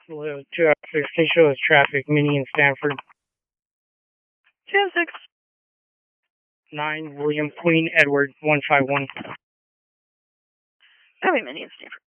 Hello, 2 6, station is traffic, Minnie in Stanford. 206. 9, William Queen Edward 151. Copy, Minnie in Stanford.